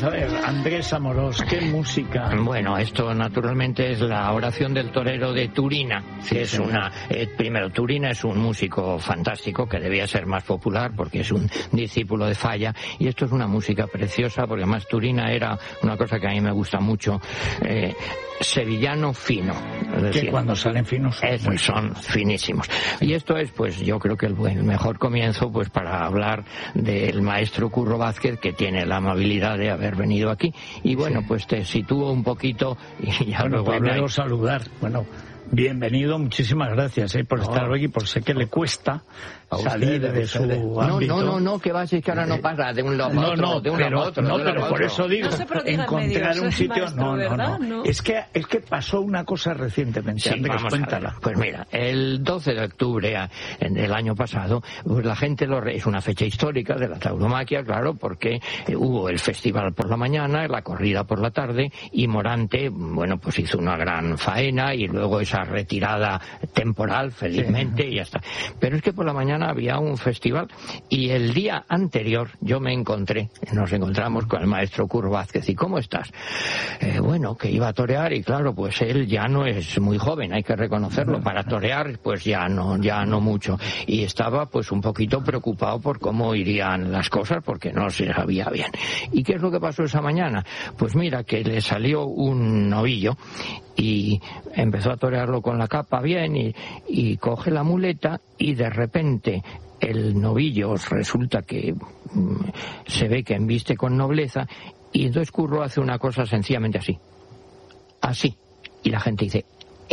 vamos a ver, Andrés Amorós, ¿qué música? Bueno, esto naturalmente es la oración del torero de Turina, que es primero, Turina es un músico fantástico que debía ser más popular porque es un discípulo de Falla, y esto es una música preciosa porque además Turina era una cosa que a mí me gusta mucho, sevillano fino. Es decir, que cuando salen finos son finísimos. Y esto es, pues yo creo que el mejor comienzo pues para hablar del maestro Curro Vázquez, que tiene la amabilidad de haber venido aquí. Y bueno, pues te sitúo un poquito y ya luego primero saludar. Bueno, bienvenido, muchísimas gracias por estar hoy, por sé que le cuesta salir de su ámbito. No, que va a ser que ahora no pasa de un lado a otro, de un lado a otro. No, pero por eso digo, encontrar un sitio, no. Es que pasó una cosa recientemente, Andrés, cuéntala. Pues mira, el 12 de octubre del año pasado, pues la gente es una fecha histórica de la tauromaquia, claro, porque hubo el festival por la mañana, la corrida por la tarde, y Morante, bueno, pues hizo una gran faena y luego esa retirada temporal, felizmente, y ya está. Pero es que por la mañana había un festival y el día anterior nos encontramos con el maestro Curro Vázquez. ¿Y cómo estás? Bueno, que iba a torear y claro, pues él ya no es muy joven, hay que reconocerlo, para torear pues ya no mucho, y estaba pues un poquito preocupado por cómo irían las cosas porque no se sabía bien. ¿Y qué es lo que pasó esa mañana? Pues mira, que le salió un novillo y empezó a torearlo con la capa bien y coge la muleta y de repente el novillo resulta que se ve que embiste con nobleza, y entonces Curro hace una cosa sencillamente así, y la gente dice,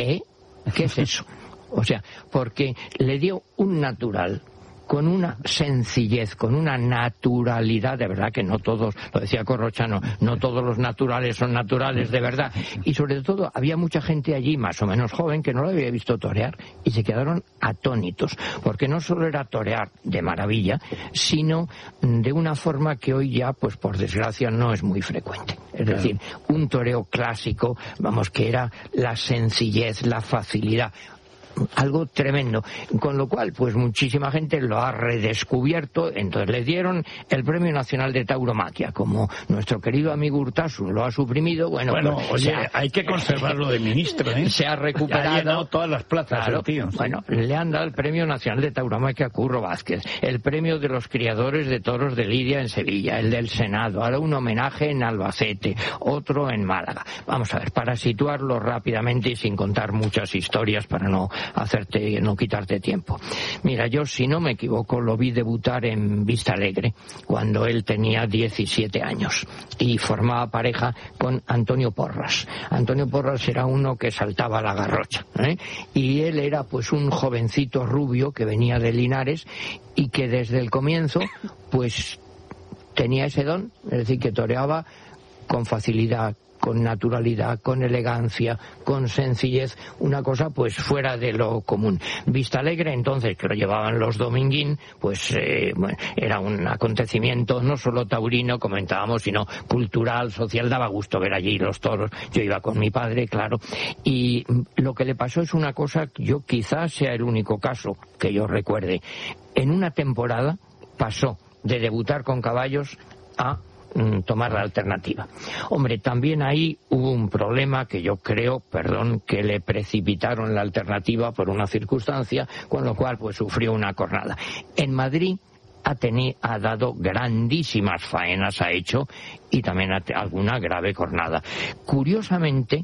¿qué es eso? O sea, porque le dio un natural, con una sencillez, con una naturalidad, de verdad que no todos, lo decía Corrochano, no todos los naturales son naturales de verdad, y sobre todo había mucha gente allí, más o menos joven, que no lo había visto torear, y se quedaron atónitos, porque no solo era torear de maravilla, sino de una forma que hoy ya, pues por desgracia, no es muy frecuente. Es decir, un toreo clásico, vamos, que era la sencillez, la facilidad, algo tremendo, con lo cual pues muchísima gente lo ha redescubierto. Entonces le dieron el Premio Nacional de Tauromaquia, como nuestro querido amigo Urtasun lo ha suprimido. Bueno, oye, hay que conservarlo de ministro, se ha recuperado, ha llenado todas las plazas, claro, el tío. Bueno, le han dado el Premio Nacional de Tauromaquia a Curro Vázquez, el premio de los criadores de toros de Lidia en Sevilla, el del Senado, ahora un homenaje en Albacete, otro en Málaga. Vamos a ver, para situarlo rápidamente y sin contar muchas historias para no quitarte tiempo. Mira, yo si no me equivoco lo vi debutar en Vistalegre cuando él tenía 17 años y formaba pareja con Antonio Porras. Antonio Porras era uno que saltaba la garrocha, y él era pues un jovencito rubio que venía de Linares y que desde el comienzo pues tenía ese don, es decir, que toreaba con facilidad, con naturalidad, con elegancia, con sencillez, una cosa pues fuera de lo común. Vistalegre, entonces, que lo llevaban los Dominguín, pues era un acontecimiento no solo taurino, comentábamos, sino cultural, social. Daba gusto ver allí los toros. Yo iba con mi padre, claro, y lo que le pasó es una cosa, yo quizás sea el único caso que yo recuerde. En una temporada pasó de debutar con caballos a tomar la alternativa. Hombre, también ahí hubo un problema que yo creo, que le precipitaron la alternativa por una circunstancia, con lo cual pues sufrió una cornada. En Madrid ha dado grandísimas faenas, ha hecho, y también alguna grave cornada. Curiosamente,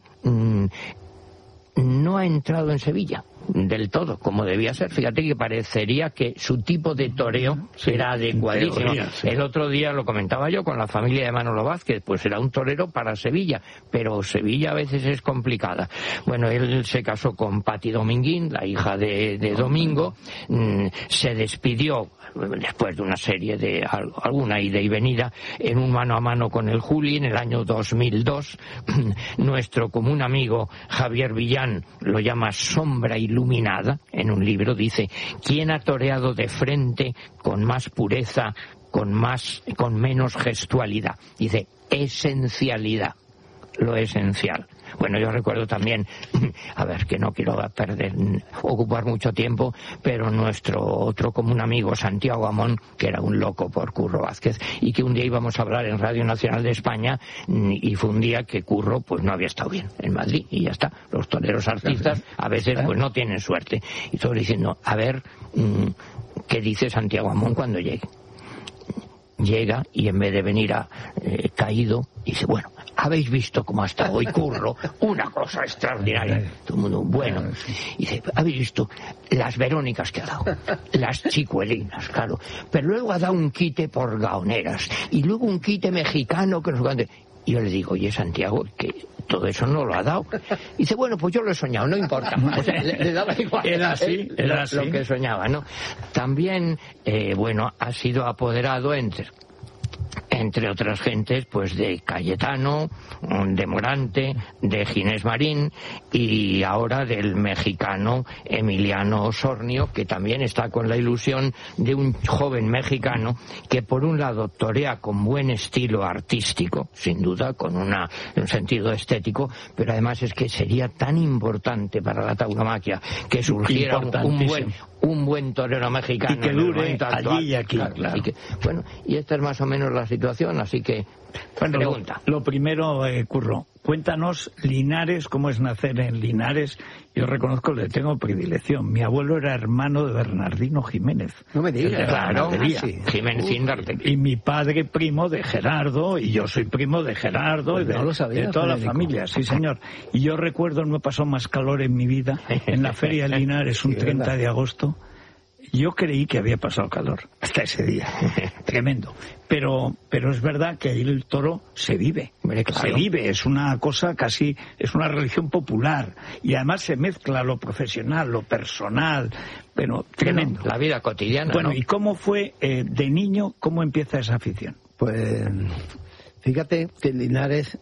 no ha entrado en Sevilla del todo, como debía ser. Fíjate que parecería que su tipo de toreo era adecuadísimo. El otro día lo comentaba yo con la familia de Manolo Vázquez, pues era un torero para Sevilla, pero Sevilla a veces es complicada. Bueno, él se casó con Pati Dominguín, la hija de Domingo, se despidió después de una serie de alguna ida y venida en un mano a mano con el Juli en el año 2002. Nuestro común amigo Javier Villán lo llama sombra iluminada. En un libro dice: ¿quién ha toreado de frente con más pureza, con menos gestualidad? Dice esencialidad. lo esencial. Bueno, yo recuerdo también, a ver, que no quiero ocupar mucho tiempo, pero nuestro otro común amigo, Santiago Amón, que era un loco por Curro Vázquez, y que un día íbamos a hablar en Radio Nacional de España, y fue un día que Curro pues no había estado bien en Madrid, y ya está. Los toreros artistas a veces pues no tienen suerte. Y todos diciendo, a ver, ¿qué dice Santiago Amón cuando llegue? Llega y en vez de venir caído, dice, bueno, ¿habéis visto cómo ha estado hoy Curro? Una cosa extraordinaria. Todo el mundo, bueno. Y dice, ¿habéis visto las Verónicas que ha dado? Las chicuelinas, claro. Pero luego ha dado un quite por gaoneras. Y luego un quite mexicano que nos... Y yo le digo, oye, Santiago, que todo eso no lo ha dado. Y dice, bueno, pues yo lo he soñado, no importa. O sea, le daba igual. Era así, lo que soñaba, ¿no? También, bueno, ha sido apoderado entre otras gentes, pues de Cayetano, de Morante, de Ginés Marín y ahora del mexicano Emiliano Osornio, que también está con la ilusión de un joven mexicano que por un lado torea con buen estilo artístico, sin duda, con un sentido estético, pero además es que sería tan importante para la tauromaquia que surgiera un buen torero mexicano y que dure allí y aquí, claro. Bueno, y esta es más o menos la situación, así que pregunta. Lo primero, Curro, cuéntanos Linares, cómo es nacer en Linares. Yo reconozco que le tengo predilección. Mi abuelo era hermano de Bernardino Jiménez. No me digas. Claro, sí. Jiménez Indarte. Y mi padre primo de Gerardo, y yo soy primo de Gerardo, y de toda la familia, sí señor. Y yo recuerdo, no me pasó más calor en mi vida, en la Feria de Linares, un 30 de agosto. Yo creí que había pasado calor hasta ese día. Tremendo. Pero es verdad que ahí el toro se vive. Claro. Se vive, es una cosa casi, es una religión popular. Y además se mezcla lo profesional, lo personal. Pero tremendo. La vida cotidiana. Bueno, ¿no? ¿y cómo fue de niño, cómo empieza esa afición? Pues fíjate que en Linares,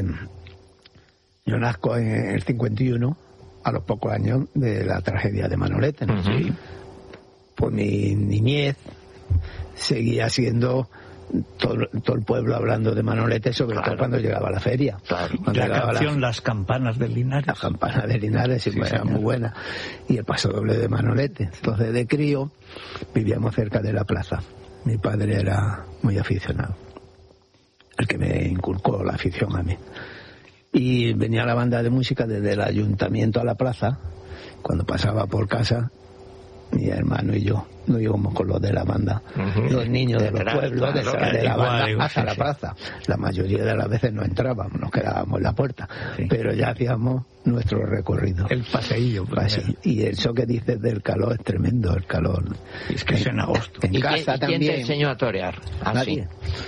yo nazco en el 51, a los pocos años de la tragedia de Manolete, ¿no? Sí. Pues mi niñez seguía siendo todo el pueblo hablando de Manolete, sobre todo cuando llegaba la feria. Claro. La canción Las campanas de Linares. Las campanas de Linares, sí, era muy buena. Y el paso doble de Manolete. Entonces, de crío, vivíamos cerca de la plaza. Mi padre era muy aficionado, el que me inculcó la afición a mí. Y venía la banda de música desde el ayuntamiento a la plaza. Cuando pasaba por casa, mi hermano y yo nos íbamos con los de la banda, los niños de los pueblos, de la banda hasta la plaza. La mayoría de las veces no entrábamos, nos quedábamos en la puerta, pero ya hacíamos nuestro recorrido. El paseillo. Y eso que dices del calor es tremendo, el calor. Es que es en agosto. En casa también. ¿Quién te enseñó a torear? Nadie.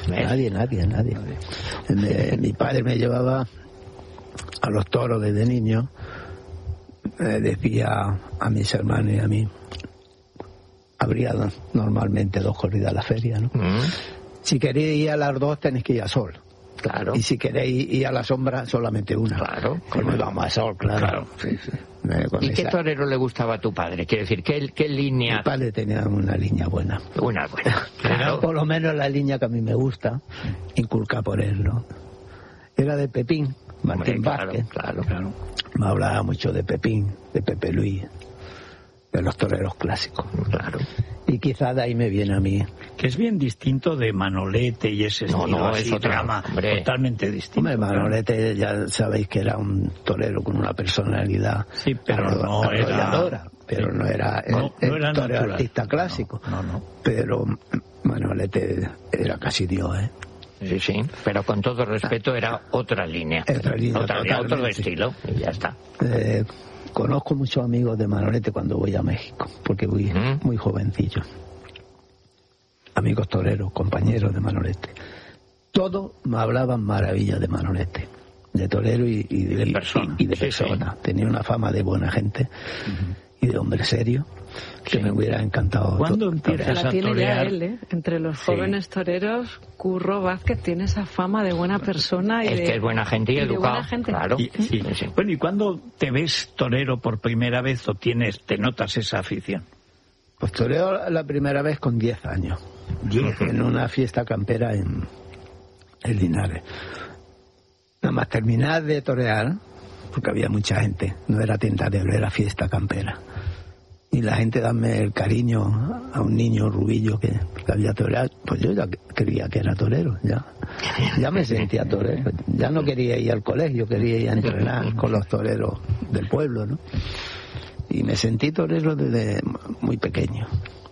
Mi padre me llevaba a los toros desde niño. Decía a mis hermanos y a mí, habría normalmente 2 corridas a la feria, ¿no? Si queréis ir a las 2 tenéis que ir a sol. Claro. Y si queréis ir a la sombra, solamente una. Claro. Como vamos a sol, claro. Sí. ¿Y qué torero le gustaba a tu padre? Quiero decir, ¿qué línea? Mi padre tenía una línea buena. Una buena. Claro. Por lo menos la línea que a mí me gusta, inculcar por él, ¿no? Era de Pepín, Martín Vázquez. Claro. Me hablaba mucho de Pepín, de Pepe Luis, de los toreros clásicos. Claro. Y quizá de ahí me viene a mí. Que es bien distinto de Manolete y ese estilo. No, así, es otra drama, totalmente distinto. Hombre, Manolete ya sabéis que era un torero con una personalidad arrolladora, pero no era el torero artista clásico. No. Pero Manolete era casi Dios, ¿eh? Sí, pero con todo respeto era otra línea. Otro estilo, y ya está. Conozco muchos amigos de Manolete cuando voy a México, porque voy muy jovencillo. Amigos toreros, compañeros de Manolete. Todos me hablaban maravillas de Manolete, de torero y de persona. Sí. Tenía una fama de buena gente y de hombre serio, que me hubiera encantado. ¿Cuándo empiezas a torear? Ya él, entre los jóvenes toreros, Curro Vázquez tiene esa fama de buena persona. Que es buena gente y educado. Claro. Sí. Bueno, ¿y cuándo te ves torero por primera vez o te notas esa afición? Pues toreo la primera vez con 10 años. En una fiesta campera en Linares. nada más terminar de torear, porque había mucha gente, no era tentadero, era fiesta campera. Y la gente dame el cariño a un niño rubillo que había toreado, pues yo ya creía que era torero, ya me sentía torero, ya no quería ir al colegio, quería ir a entrenar con los toreros del pueblo, ¿no? Y me sentí torero desde muy pequeño.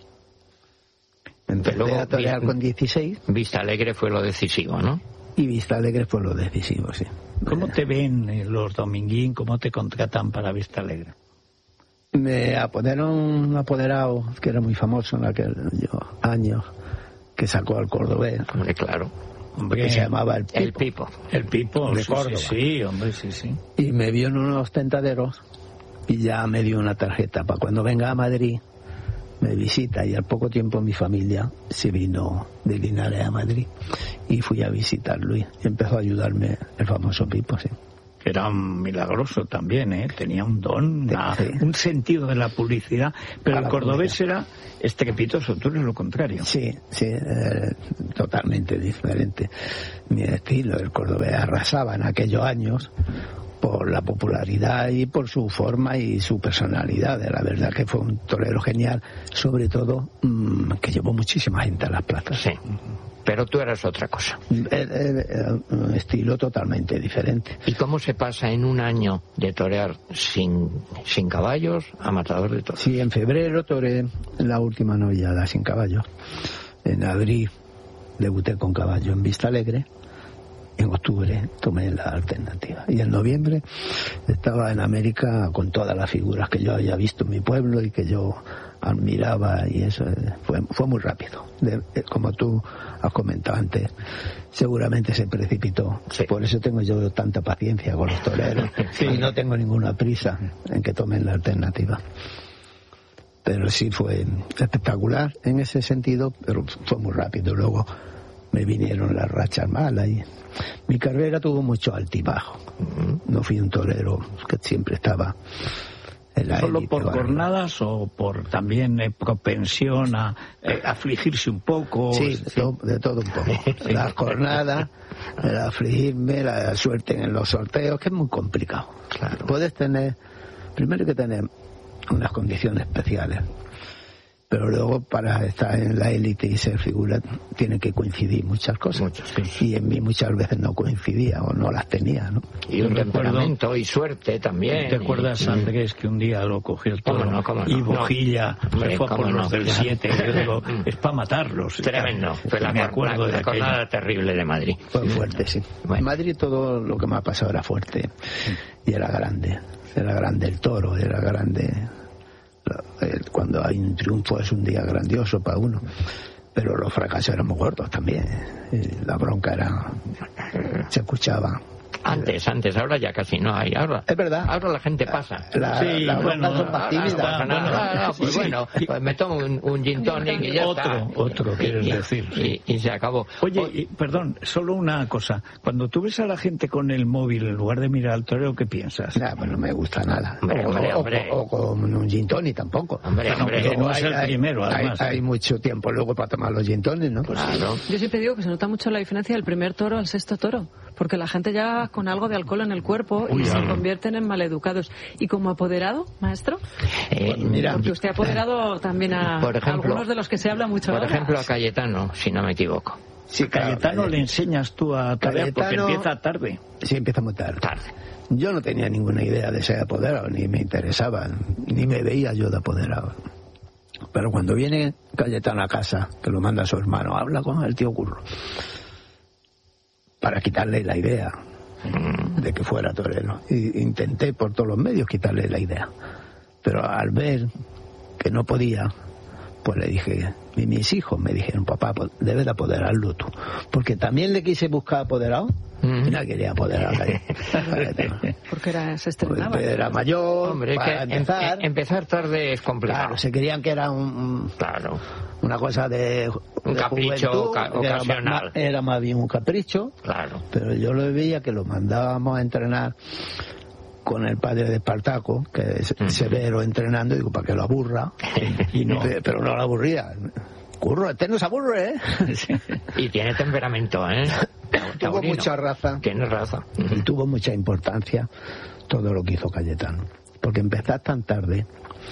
Empecé a torear con 16. Vistalegre fue lo decisivo, ¿no? Y Vistalegre fue lo decisivo, sí. ¿Cómo te ven los dominguín? ¿Cómo te contratan para Vistalegre? Me apodaron un apoderado que era muy famoso en aquellos años, que sacó al cordobés. Hombre, claro. Hombre, que se llamaba El Pipo. El Pipo, de Córdoba. Sí, hombre, sí. Y me vio en unos tentaderos y ya me dio una tarjeta para cuando venga a Madrid, me visita. Y al poco tiempo mi familia se vino de Linares a Madrid y fui a visitarlo y empezó a ayudarme el famoso Pipo, sí. Era un milagroso también, ¿eh? Tenía un don, un sentido de la publicidad, pero el cordobés era estrepitoso, tú eres lo contrario. Sí, totalmente diferente. Mi estilo, el cordobés arrasaba en aquellos años por la popularidad y por su forma y su personalidad. La verdad que fue un torero genial, sobre todo que llevó muchísima gente a las plazas. Sí. Pero tú eras otra cosa. Un estilo totalmente diferente. ¿Y cómo se pasa en un año de torear sin caballos a matador de toros? Sí, en febrero toreé la última novillada sin caballos. En abril debuté con caballo en Vistalegre. En octubre tomé la alternativa. Y en noviembre estaba en América con todas las figuras que yo había visto en mi pueblo y que yo admiraba, y eso fue muy rápido. Como tú has comentado antes, seguramente se precipitó. Sí. Por eso tengo yo tanta paciencia con los toreros y no tengo ninguna prisa en que tomen la alternativa. Pero sí fue espectacular en ese sentido, pero fue muy rápido. Luego me vinieron las rachas malas y mi carrera tuvo mucho altibajo. No fui un torero que siempre estaba en la ¿Solo élite, por jornadas o por también propensión a afligirse un poco? Sí, de todo un poco. Las jornadas, el afligirme, la suerte en los sorteos, que es muy complicado. Claro. Puedes tener, primero que tener unas condiciones especiales, pero luego para estar en la élite y ser figura tiene que coincidir muchas cosas. Sí. Y en mí muchas veces no coincidía o no las tenía, ¿no? Y un temperamento y suerte también. ¿Te acuerdas, Andrés, que un día lo cogió el toro y Bojilla me fue por los del 7? Yo digo, es para matarlos. Tremendo. Fue la jornada terrible de Madrid. Fue fuerte, sí. Bueno. En Madrid todo lo que me ha pasado era fuerte y era grande. Era grande el toro, era grande. Cuando hay un triunfo es un día grandioso para uno, pero los fracasos eran muy gordos también. La bronca se escuchaba. Antes, ahora ya casi no hay. Ahora, es verdad. Ahora la gente pasa. Bueno, son más tímidas. Pues bueno, pues me tomo un gin tonic y ya está. Otro, quieres decir. Y se acabó. Oye, perdón, solo una cosa. Cuando tú ves a la gente con el móvil en lugar de mirar al torero, ¿qué piensas? Pues no me gusta nada. Hombre. O con un gin tonic tampoco. Hombre. No es el primero, además. Hay mucho tiempo luego para tomar los gin tonics, ¿no? Claro. Yo siempre digo que se nota mucho la diferencia del primer toro al sexto toro, porque la gente ya con algo de alcohol en el cuerpo y se convierten en maleducados. ¿Y como apoderado, maestro? Mira, porque usted ha apoderado también a algunos de los que se habla mucho ahora. Por ejemplo, a Cayetano, si no me equivoco. Sí, Cayetano le enseñas tú a torear porque empieza tarde. Sí, empieza muy tarde. Yo no tenía ninguna idea de ser apoderado, ni me interesaba, ni me veía yo de apoderado. Pero cuando viene Cayetano a casa, que lo manda a su hermano, habla con el tío Curro, para quitarle la idea de que fuera torero. Y intenté por todos los medios quitarle la idea. Pero al ver que no podía, pues le dije, y mis hijos me dijeron, papá, pues debes de apoderarlo tú. Porque también le quise buscar apoderado y no quería apoderar. Porque se estrenaba. Porque era mayor. Hombre, para empezar tarde es complicado. Claro, se creían que era una cosa de capricho ocasional. Era más bien un capricho. Claro. Pero yo lo veía que lo mandábamos a entrenar con el padre de Espartaco, que es severo entrenando, digo, para que lo aburra. Pero no lo aburría. Curro, este no se aburre, ¿eh? Y tiene temperamento, ¿eh? tuvo mucha raza. Tiene raza. Y tuvo mucha importancia todo lo que hizo Cayetano. Porque empezar tan tarde,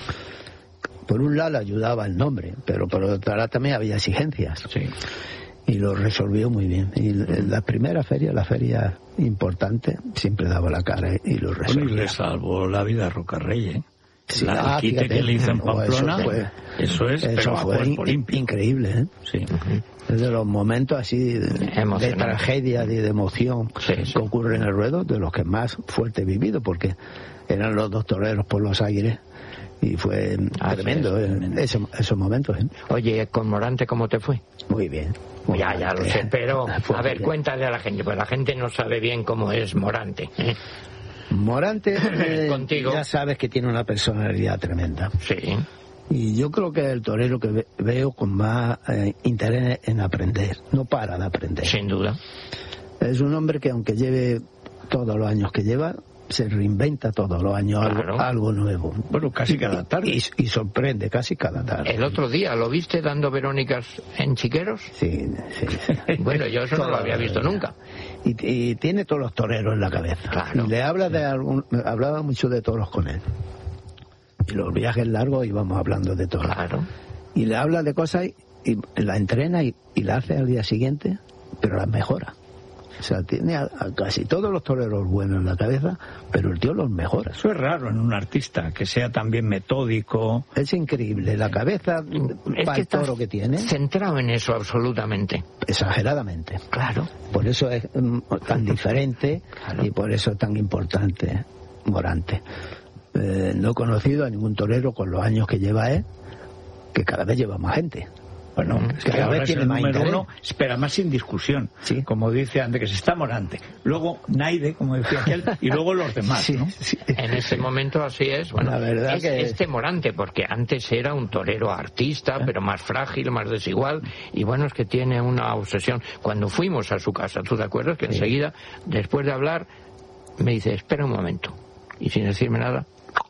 por un lado le ayudaba el nombre, pero por otro lado también había exigencias. Sí. Y lo resolvió muy bien. Y en la primera feria, la feria importante, siempre daba la cara y lo resolvía. Bueno, y le salvó la vida a Rocarrey, ¿eh? Sí, el quite que le hizo en Pamplona, eso fue increíble, ¿eh? Sí. Es de los momentos así de tragedia y de emoción que ocurre en el ruedo, de los que más fuerte he vivido, porque eran los dos toreros por los aires y fue tremendo esos momentos, ¿eh? Oye, con Morante, ¿cómo te fue? Muy bien. Ya lo sé, pero a ver, cuéntale a la gente, pues la gente no sabe bien cómo es Morante, ¿eh? Morante, ya sabes que tiene una personalidad tremenda. Sí. Y yo creo que es el torero que veo con más interés en aprender. No para de aprender. Sin duda. Es un hombre que, aunque lleve todos los años que lleva, se reinventa todos los años algo nuevo. Bueno, casi cada tarde. Y sorprende casi cada tarde. El otro día, ¿lo viste dando Verónicas en Chiqueros? Sí. Bueno, yo eso no lo había visto nunca. Y tiene todos los toreros en la cabeza. Claro. Y le hablaba mucho de toros con él. Y los viajes largos íbamos hablando de toros. Claro. Y le habla de cosas y la entrena y la hace al día siguiente, pero las mejora. O sea, tiene a casi todos los toreros buenos en la cabeza, pero el tío los mejora. Eso es raro en un artista, que sea también metódico. Es increíble, la cabeza para el toro que tiene. Centrado en eso absolutamente. Exageradamente. Claro. Por eso es tan diferente y por eso es tan importante Morante. No he conocido a ningún torero con los años que lleva él, que cada vez lleva más gente. Bueno, es que ahora es el número uno, espera, más sin discusión. Sí. Como dice antes, que se está Morante. Luego Naide, como decía aquel, y luego los demás, ¿no? Sí. En ese momento así es. Bueno, la verdad es que este Morante, porque antes era un torero artista, pero más frágil, más desigual, y bueno, es que tiene una obsesión. Cuando fuimos a su casa, ¿tú te acuerdas? Que enseguida, después de hablar, me dice, espera un momento. Y sin decirme nada,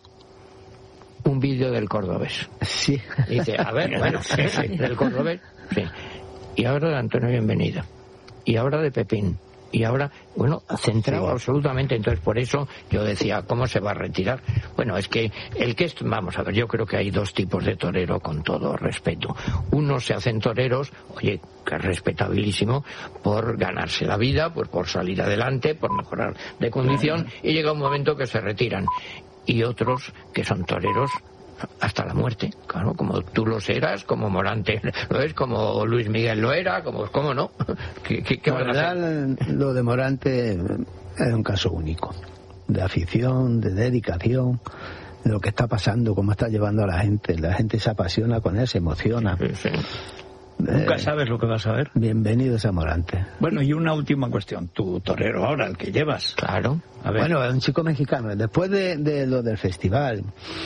un vídeo del cordobés. Sí. Y dice, a ver, bueno, del cordobés, sí. Y ahora de Antonio Bienvenida. Y ahora de Pepín. Y ahora, bueno, centrado absolutamente. Entonces, por eso yo decía, ¿cómo se va a retirar? Bueno, es que vamos a ver, yo creo que hay dos tipos de torero, con todo respeto. Unos se hacen toreros, oye, que es respetabilísimo, por ganarse la vida, pues por salir adelante, por mejorar de condición, y llega un momento que se retiran. Y otros que son toreros hasta la muerte, claro, como tú lo eras, como Morante lo es, como Luis Miguel lo era, ¿cómo no? ¿Qué la verdad, lo de Morante es un caso único, de afición, de dedicación, de lo que está pasando, cómo está llevando a la gente se apasiona con él, se emociona. Sí. Nunca sabes lo que vas a ver. Bienvenidos a Morante. Bueno, y una última cuestión. Tu torero ahora, el que llevas. Claro. A ver. Bueno, es un chico mexicano. Después de lo del festival,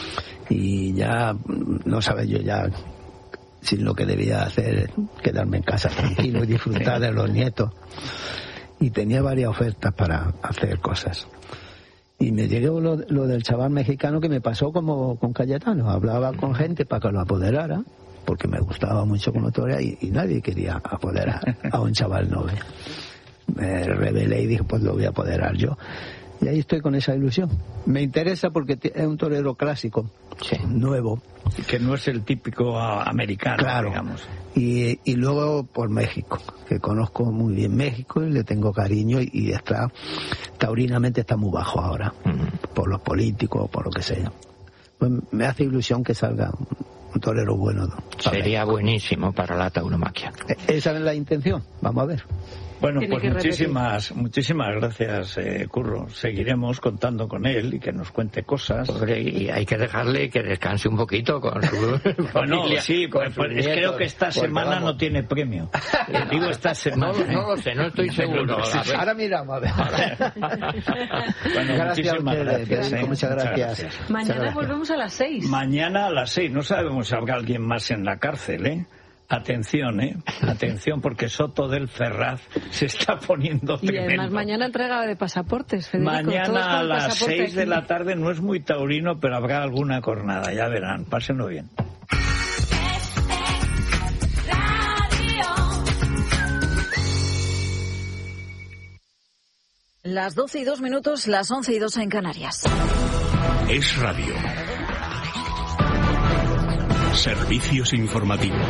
y ya no sabes yo ya si lo que debía hacer, quedarme en casa tranquilo y disfrutar de los nietos. Y tenía varias ofertas para hacer cosas. Y me llegó lo del chaval mexicano, que me pasó como con Cayetano. Hablaba con gente para que lo apoderara, porque me gustaba mucho como torea, y nadie quería apoderar a un chaval noble. Me rebelé y dije, pues lo voy a apoderar yo. Y ahí estoy con esa ilusión. Me interesa porque es un torero clásico, nuevo. Que no es el típico americano, claro, digamos. Y luego por México, que conozco muy bien México y le tengo cariño, y está, taurinamente está muy bajo ahora, por los políticos, por lo que sea. Pues me hace ilusión que salga un torero bueno. Sería buenísimo para la tauromaquia. Esa es la intención, vamos a ver. Bueno, pues muchísimas gracias, Curro. Seguiremos contando con él y que nos cuente cosas. Y hay que dejarle que descanse un poquito con su familia. Sí, pues creo que esta semana no tiene premio. Digo esta semana. No lo sé, no estoy seguro. Ahora miramos, a ver. Bueno, gracias muchas gracias. Mañana volvemos a las 6. Mañana a las 6. No sabemos si habrá alguien más en la cárcel, ¿eh? Atención, porque Soto del Ferraz se está poniendo tremendo. Y además mañana entrega de pasaportes, Federico. Mañana a las 6 de la tarde, no es muy taurino, pero habrá alguna cornada, ya verán. Pásenlo bien. Las 12:02, las 11:02 en Canarias. Es Radio. Servicios informativos.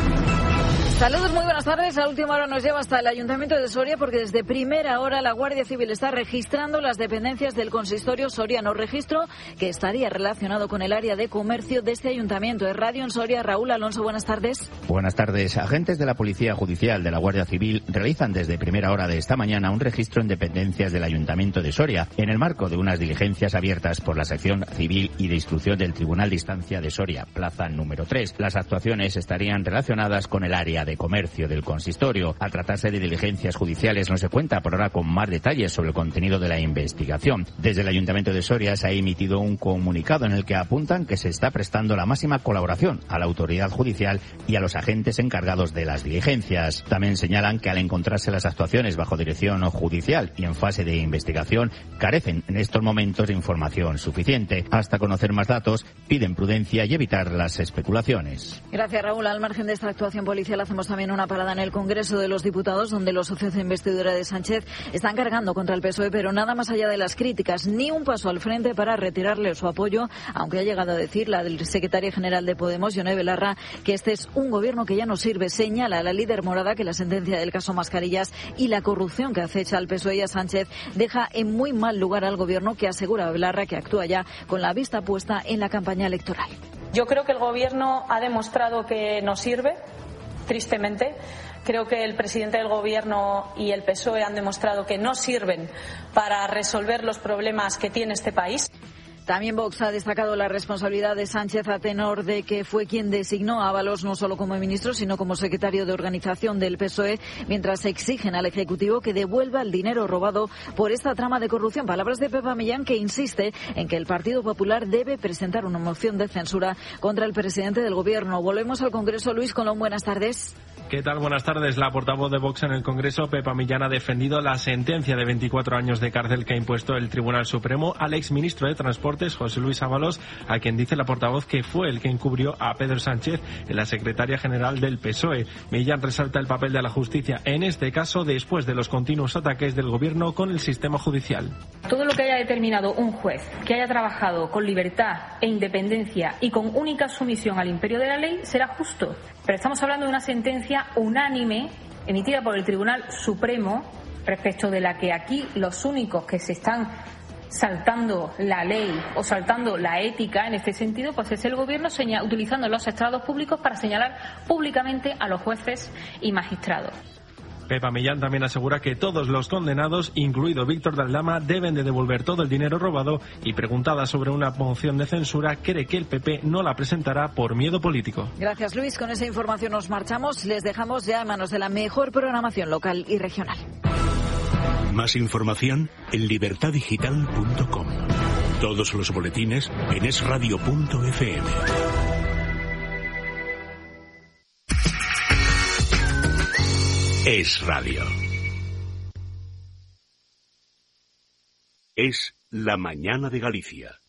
Saludos, muy buenas tardes. La última hora nos lleva hasta el Ayuntamiento de Soria porque desde primera hora la Guardia Civil está registrando las dependencias del consistorio soriano. Registro que estaría relacionado con el área de comercio de este ayuntamiento. Es Radio en Soria. Raúl Alonso, buenas tardes. Buenas tardes. Agentes de la Policía Judicial de la Guardia Civil realizan desde primera hora de esta mañana un registro en dependencias del Ayuntamiento de Soria en el marco de unas diligencias abiertas por la sección civil y de instrucción del Tribunal de Instancia de Soria, plaza número 3. Las actuaciones estarían relacionadas con el área de comercio del consistorio. Al tratarse de diligencias judiciales no se cuenta por ahora con más detalles sobre el contenido de la investigación. Desde el Ayuntamiento de Soria se ha emitido un comunicado en el que apuntan que se está prestando la máxima colaboración a la autoridad judicial y a los agentes encargados de las diligencias. También señalan que al encontrarse las actuaciones bajo dirección judicial y en fase de investigación carecen en estos momentos de información suficiente. Hasta conocer más datos, piden prudencia y evitar las especulaciones. Gracias, Raúl. Al margen de esta actuación policial hacemos también una parada en el Congreso de los Diputados, donde los socios de investidura de Sánchez están cargando contra el PSOE, pero nada más allá de las críticas, ni un paso al frente para retirarle su apoyo, aunque ha llegado a decir la del secretaria general de Podemos, Yone Belarra, que este es un gobierno que ya no sirve. Señala a la líder morada que la sentencia del caso Mascarillas y la corrupción que acecha al PSOE y a Sánchez deja en muy mal lugar al gobierno, que asegura a Belarra que actúa ya con la vista puesta en la campaña electoral. Yo creo que el gobierno ha demostrado que no sirve. Tristemente, creo que el presidente del Gobierno y el PSOE han demostrado que no sirven para resolver los problemas que tiene este país. También Vox ha destacado la responsabilidad de Sánchez a tenor de que fue quien designó a Ábalos no solo como ministro, sino como secretario de organización del PSOE, mientras exigen al Ejecutivo que devuelva el dinero robado por esta trama de corrupción. Palabras de Pepa Millán, que insiste en que el Partido Popular debe presentar una moción de censura contra el presidente del Gobierno. Volvemos al Congreso. Luis Colón, buenas tardes. ¿Qué tal? Buenas tardes. La portavoz de Vox en el Congreso, Pepa Millán, ha defendido la sentencia de 24 años de cárcel que ha impuesto el Tribunal Supremo al exministro de Transportes, José Luis Ábalos, a quien dice la portavoz que fue el que encubrió a Pedro Sánchez en la secretaria general del PSOE. Millán resalta el papel de la justicia en este caso después de los continuos ataques del Gobierno con el sistema judicial. Todo lo que haya determinado un juez que haya trabajado con libertad e independencia y con única sumisión al imperio de la ley será justo. Pero estamos hablando de una sentencia unánime emitida por el Tribunal Supremo, respecto de la que aquí los únicos que se están saltando la ley o saltando la ética en este sentido, pues es el Gobierno utilizando los estrados públicos para señalar públicamente a los jueces y magistrados. Pepa Millán también asegura que todos los condenados, incluido Víctor de Aldama, deben de devolver todo el dinero robado, y preguntada sobre una moción de censura, cree que el PP no la presentará por miedo político. Gracias, Luis. Con esa información nos marchamos. Les dejamos ya en manos de la mejor programación local y regional. Más información en libertadigital.com. Todos los boletines en esradio.fm. Es Radio. Es la mañana de Galicia.